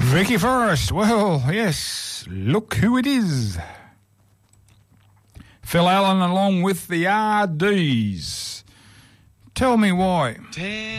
Vicky Forrest, well, yes, look who it is. Phil Allen along with the RDs. Tell me why.